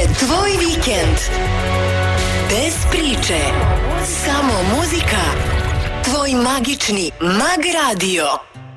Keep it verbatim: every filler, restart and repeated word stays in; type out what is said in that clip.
je tvoj vikend. Bez priče, samo muzika. Tvoj magični Mag Radio.